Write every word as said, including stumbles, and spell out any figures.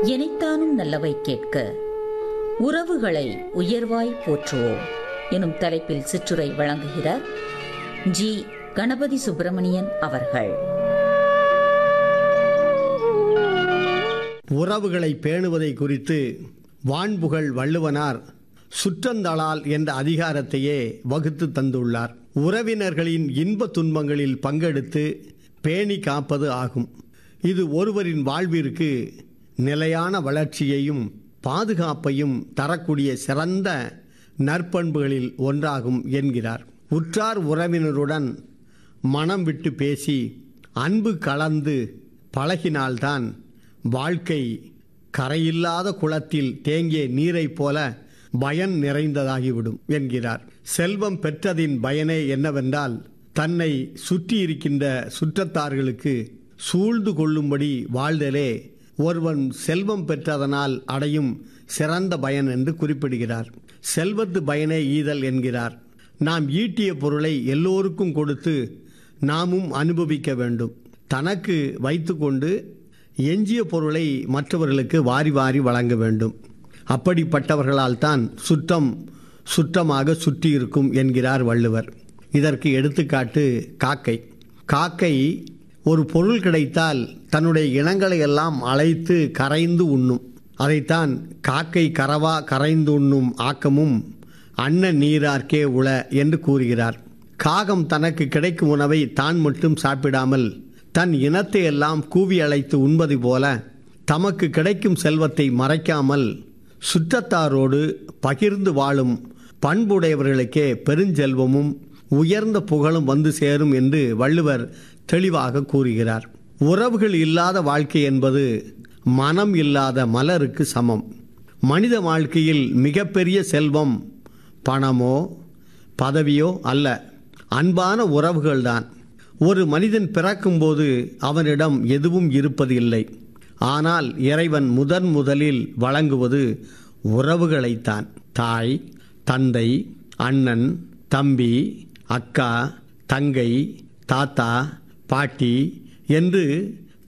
எனைத்தானும் நல்லவை கேட்க உறவுகளை உயர்வாய் போற்றுவோம் எனும் தலைப்பில் சிற்றுரை வழங்குகிறார் ஜி கணபதி சுப்பிரமணியன் அவர்கள். உறவுகளை பேணுவதை குறித்து வான்புகழ் வள்ளுவனார் சுற்றந்தளால் என்ற அதிகாரத்தையே வகுத்து தந்துள்ளார். உறவினர்களின் இன்ப துன்பங்களில் பங்கெடுத்து பேணி காப்பது ஆகும். இது ஒருவரின் வாழ்விற்கு நிலையான வளர்ச்சியையும் பாதுகாப்பையும் தரக்கூடிய சிறந்த நற்பண்புகளில் ஒன்றாகும் என்கிறார். உற்றார் உறவினருடன் மனம் விட்டு பேசி அன்பு கலந்து பழகினால்தான் வாழ்க்கை கரையில்லாத குளத்தில் தேங்கிய நீரைப் போல பயன் நிறைந்ததாகிவிடும் என்கிறார். செல்வம் பெற்றதின் பயனே என்னவென்றால் தன்னை சுற்றி இருக்கின்ற சுற்றத்தார்களுக்கு சூழ்ந்து கொள்ளும்படி வாழ்தலே ஒருவன் செல்வம் பெற்றதனால் அடையும் சிறந்த பயன் என்று குறிப்பிடுகிறார். செல்வத்து பயனே ஈதல் என்கிறார். நாம் ஈட்டிய பொருளை எல்லோருக்கும் கொடுத்து நாமும் அனுபவிக்க வேண்டும். தனக்கு வைத்துக்கொண்டு எஞ்சிய பொருளை மற்றவர்களுக்கு வாரி வாரி வழங்க வேண்டும். அப்படிப்பட்டவர்களால் தான் சுற்றம் சுற்றமாக சுற்றி இருக்கும் என்கிறார் வள்ளுவர். இதற்கு எடுத்துக்காட்டு காக்கை. காக்கை ஒரு பொருள் கிடைத்தால் தன்னுடைய இனங்களை எல்லாம் அழைத்து கரைந்து உண்ணும். அதைத்தான் காக்கை கரவா கரைந்து உண்ணும் ஆக்கமும் அன்ன நீரார்க்கே உள என்று கூறுகிறார். காகம் தனக்கு கிடைக்கும் உணவை தான் மட்டும் சாப்பிடாமல் தன் இனத்தை எல்லாம் கூவி அழைத்து உண்பது போல தமக்கு கிடைக்கும் செல்வத்தை மறைக்காமல் சுற்றத்தாரோடு பகிர்ந்து வாழும் பண்புடையவர்களுக்கே பெருஞ்செல்வமும் உயர்ந்த புகழும் வந்து சேரும் என்று வள்ளுவர் தெளிவாக கூறுகிறார். உறவுகள் இல்லாத வாழ்க்கை என்பது மனம் இல்லாத மலருக்கு சமம். மனித வாழ்க்கையில் மிகப்பெரிய செல்வம் பணமோ பதவியோ அல்ல, அன்பான உறவுகள்தான். ஒரு மனிதன் பிறக்கும்போது அவனிடம் எதுவும் இருப்பது இல்லை. ஆனால் இறைவன் முதன் முதலில் வழங்குவது உறவுகளைத்தான். தாய், தந்தை, அண்ணன், தம்பி, அக்கா, தங்கை, தாத்தா, பாட்டி என்று